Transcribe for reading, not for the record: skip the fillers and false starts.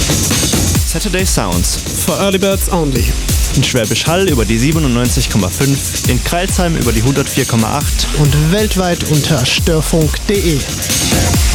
Saturday Sounds. For Early Birds Only. In Schwäbisch Hall über die 97,5, in Crailsheim über die 104,8 und weltweit unter störfunk.de.